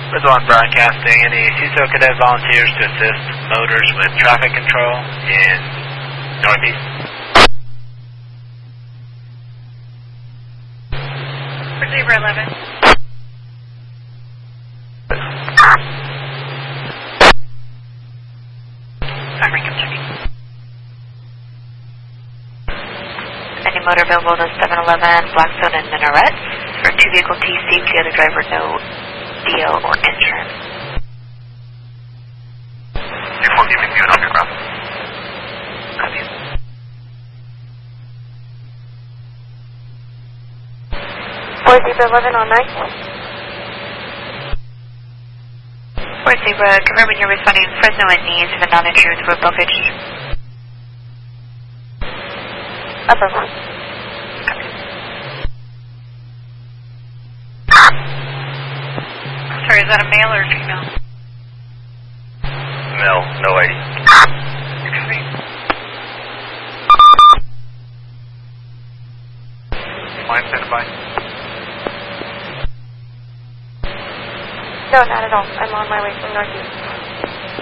Red One Broadcasting. Any CISO cadet volunteers to assist motors with traffic control in Northeast? For Zebra 11. Primary, I'm checking. Any motor available to 711, Blackstone, and Minaret. For 2-vehicle TC, the other driver, no DO or insurance. Airport giving you an underground. Copy. For Zebra 11 on 9. For Zebra, confirming you're responding Fresno and needs of a non-intrusive for blockage. Affirmative. Sorry, is that a male or a female? Male, no ID. Copy. Line standby. No, not at all. I'm on my way from Northeast.